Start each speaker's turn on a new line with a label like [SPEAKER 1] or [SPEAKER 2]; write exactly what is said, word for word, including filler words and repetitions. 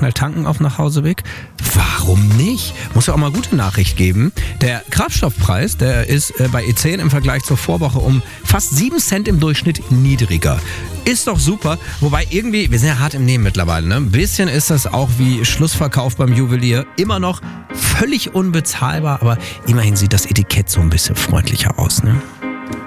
[SPEAKER 1] schnell tanken auf Nachhauseweg? Warum nicht? Muss ja auch mal gute Nachricht geben. Der Kraftstoffpreis, der ist äh, bei E zehn im Vergleich zur Vorwoche um fast sieben Cent im Durchschnitt niedriger. Ist doch super, wobei irgendwie, wir sind ja hart im Nehmen mittlerweile, ne? Ein bisschen ist das auch wie Schlussverkauf beim Juwelier. Immer noch völlig unbezahlbar, aber immerhin sieht das Etikett so ein bisschen freundlicher aus, ne?